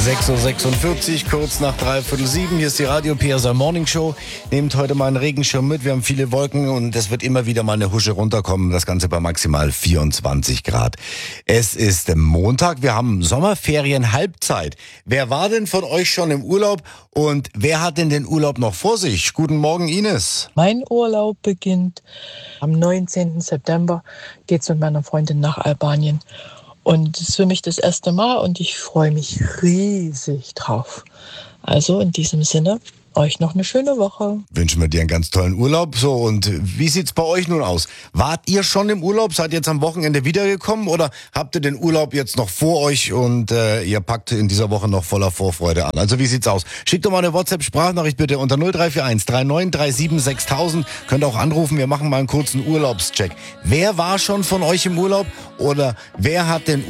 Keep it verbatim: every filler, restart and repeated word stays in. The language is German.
sechs Uhr sechsundvierzig, kurz nach dreiviertel sieben. Hier ist die Radio P S A Morning Show. Nehmt heute mal einen Regenschirm mit. Wir haben viele Wolken und es wird immer wieder mal eine Husche runterkommen. Das Ganze bei maximal vierundzwanzig Grad. Es ist Montag. Wir haben Sommerferien Halbzeit. Wer war denn von euch schon im Urlaub und wer hat denn den Urlaub noch vor sich? Guten Morgen, Ines. Mein Urlaub beginnt am neunzehnten September. Geht's mit meiner Freundin nach Albanien. Und es ist für mich das erste Mal und ich freue mich riesig drauf. Also in diesem Sinne, euch noch eine schöne Woche. Wünschen wir dir einen ganz tollen Urlaub. So, und wie sieht's bei euch nun aus? Wart ihr schon im Urlaub? Seid ihr jetzt am Wochenende wiedergekommen oder habt ihr den Urlaub jetzt noch vor euch und äh, ihr packt in dieser Woche noch voller Vorfreude an? Also wie sieht's aus? Schickt doch mal eine WhatsApp-Sprachnachricht bitte unter null drei vier eins drei neun drei sieben sechstausend. Könnt auch anrufen, wir machen mal einen kurzen Urlaubscheck. Wer war schon von euch im Urlaub oder wer hat den